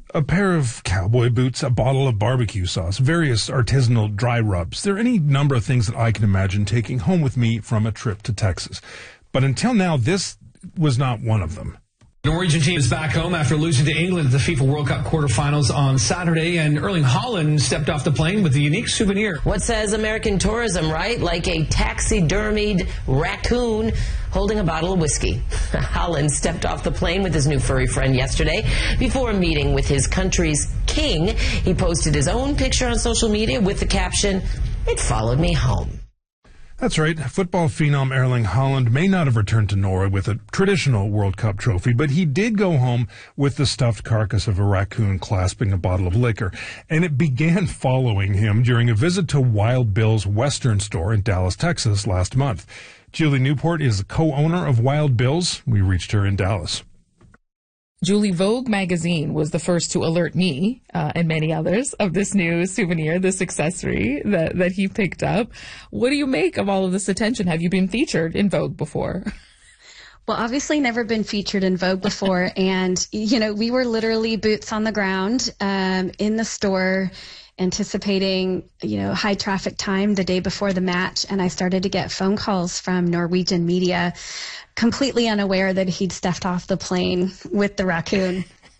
A pair of cowboy boots, a bottle of barbecue sauce, various artisanal dry rubs. There are any number of things that I can imagine taking home with me from a trip to Texas. But until now, this was not one of them. The Norwegian team is back home after losing to England at the FIFA World Cup quarterfinals on Saturday, and Erling Haaland stepped off the plane with a unique souvenir. What says American tourism, right? Like a taxidermied raccoon holding a bottle of whiskey. Haaland stepped off the plane with his new furry friend yesterday. Before meeting with his country's king, he posted his own picture on social media with the caption, "It followed me home." That's right. Football phenom Erling Haaland may not have returned to Norway with a traditional World Cup trophy, but he did go home with the stuffed carcass of a raccoon clasping a bottle of liquor. And it began following him during a visit to Wild Bill's Western store in Dallas, Texas last month. Julie Newport is the co-owner of Wild Bill's. We reached her in Dallas. Julie, Vogue magazine was the first to alert me and many others of this new souvenir, this accessory that he picked up. What do you make of all of this attention? Have you been featured in Vogue before? Well, obviously never been featured in Vogue before. And, you know, we were literally boots on the ground in the store, anticipating, you know, high traffic time the day before the match. And I started to get phone calls from Norwegian media, completely unaware that he'd stepped off the plane with the raccoon.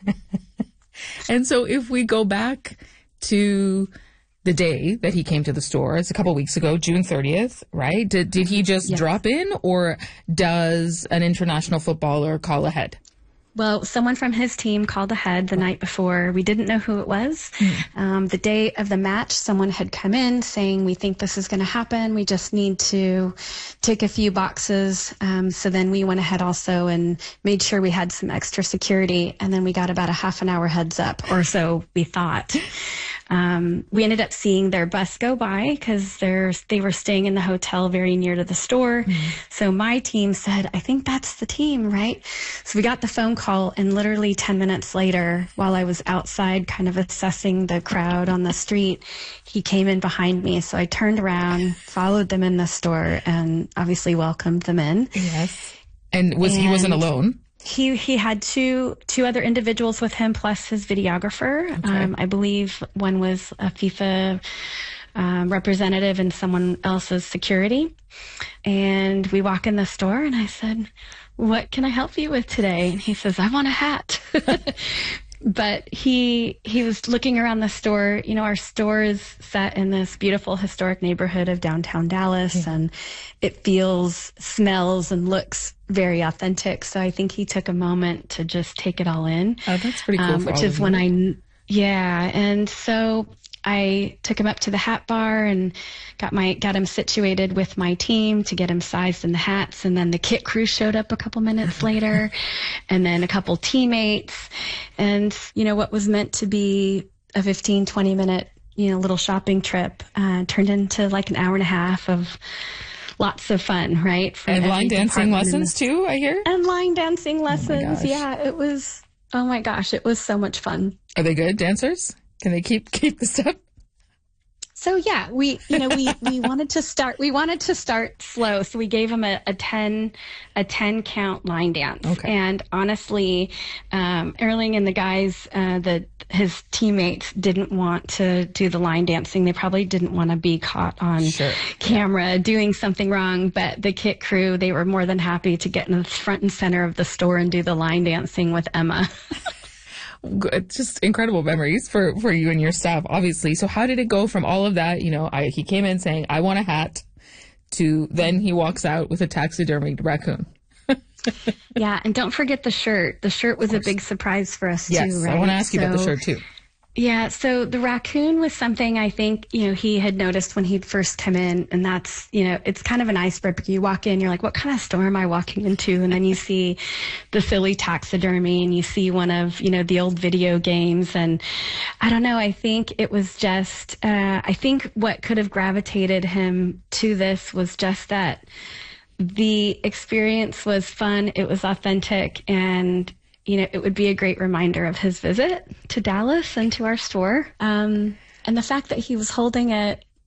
And so if we go back to the day that he came to the store, it's a couple of weeks ago, June 30th, right? Did he just drop in, or does an international footballer call ahead? Well, someone from his team called ahead the night before. We didn't know who it was. The day of the match, someone had come in saying, "We think this is going to happen. We just need to tick a few boxes." So then we went ahead also and made sure we had some extra security. And then we got about a half an hour heads up, or so we thought. We ended up seeing their bus go by because they were staying in the hotel very near to the store. So my team said, "I think that's the team, right?" So we got the phone call, and literally 10 minutes later, while I was outside kind of assessing the crowd on the street, he came in behind me. So I turned around, followed them in the store, and obviously welcomed them in. Yes. And he wasn't alone? He had two other individuals with him, plus his videographer. Okay. I believe one was a FIFA representative and someone else's security. And we walk in the store, and I said, "What can I help you with today?" And he says, "I want a hat." But he was looking around the store. You know, our store is set in this beautiful historic neighborhood of downtown Dallas, and it feels, smells, and looks very authentic. So I think he took a moment to just take it all in. Oh, that's pretty cool. Which is when and so I took him up to the hat bar and got him situated with my team to get him sized in the hats. And then the kit crew showed up a couple minutes later, and then a couple teammates. And, you know, what was meant to be a 15, 20-minute, you know, little shopping trip turned into like an hour and a half of lots of fun, right? And line dancing lessons too, I hear? And line dancing lessons. Yeah, it was, oh my gosh, it was so much fun. Are they good dancers? Can they keep the step? So yeah, we wanted to start slow. So we gave him a 10 count line dance. Okay. And honestly, Erling and the guys, his teammates didn't want to do the line dancing. They probably didn't want to be caught on camera doing something wrong. But the kit crew, they were more than happy to get in the front and center of the store and do the line dancing with Emma. It's just incredible memories for you and your staff, obviously. So how did it go from all of that? You know, he came in saying, "I want a hat," to then he walks out with a taxidermied raccoon. Yeah, and don't forget the shirt. The shirt was a big surprise for us too, right? Yes, I want to ask you about the shirt too. Yeah, so the raccoon was something I think, you know, he had noticed when he'd first come in, and that's, you know, it's kind of an icebreaker. You walk in, you're like, what kind of store am I walking into? And then you see the silly taxidermy, and you see one of, you know, the old video games. And I don't know, I think it was just, I think what could have gravitated him to this was just that the experience was fun, it was authentic, and you know, it would be a great reminder of his visit to Dallas and to our store. And the fact that he was holding it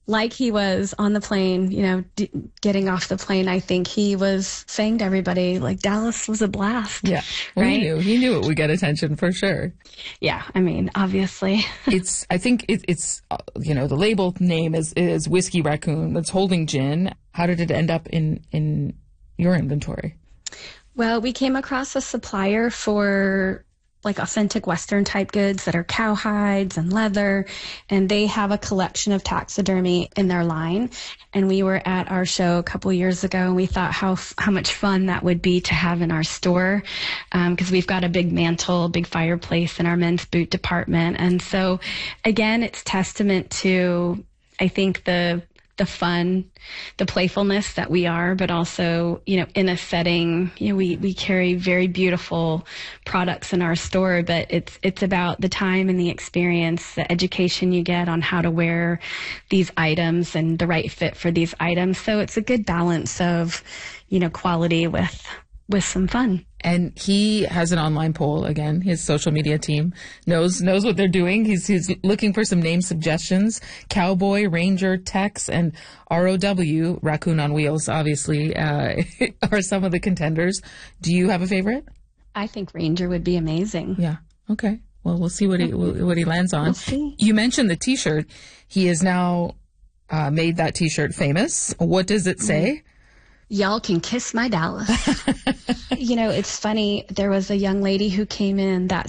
like he was on the plane, getting off the plane, I think he was saying to everybody, like, Dallas was a blast. Yeah. Well, right? He knew it would get attention for sure. Yeah. I mean, obviously. I think it's the label name is Whiskey Raccoon that's holding gin. How did it end up in your inventory? Well, we came across a supplier for like authentic Western type goods that are cow hides and leather, and they have a collection of taxidermy in their line. And we were at our show a couple years ago, and we thought how much fun that would be to have in our store, because we've got a big mantle, big fireplace in our men's boot department. And so, again, it's testament to, I think, the fun, the playfulness that we are, but also, in a setting, we carry very beautiful products in our store, but it's about the time and the experience, the education you get on how to wear these items and the right fit for these items. So it's a good balance of, quality with some fun. And he has an online poll. Again, his social media team knows what they're doing. He's looking for some name suggestions. Cowboy, Ranger, Tex, and ROW, Raccoon on Wheels, obviously, are some of the contenders. Do you have a favorite? I think Ranger would be amazing. Yeah. Okay. Well, we'll see what he lands on. We'll see. You mentioned the T-shirt. He has now made that T-shirt famous. What does it say? Y'all can kiss my Dallas. It's funny. There was a young lady who came in that